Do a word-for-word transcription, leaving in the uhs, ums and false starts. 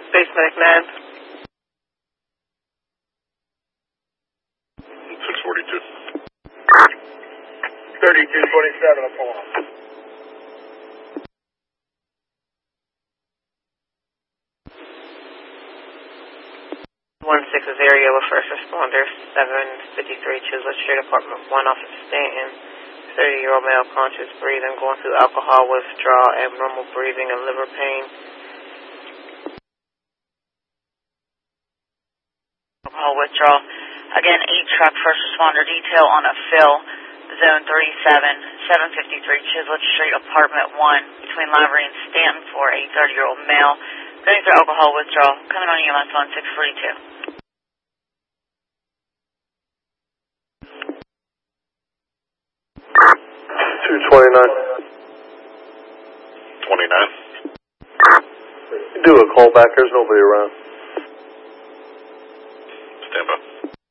Base Medic nine. six forty-two. thirty-two twenty-seven, I'm pulling up. one six is area with first responder, seven fifty-three Chisholm Street, apartment one, Officer Stanton. thirty-year-old male, conscious breathing, going through alcohol withdrawal, abnormal breathing, and liver pain. Alcohol withdrawal. Again, eight truck first responder detail on a fill, zone three seven, seven fifty-three Chisholm Street, apartment one, between Lavery and Stanton for a thirty-year-old male, going through alcohol withdrawal, coming on E M S one six forty-two. two twenty-nine. twenty-nine. Do a call back, there's nobody around. Stand by.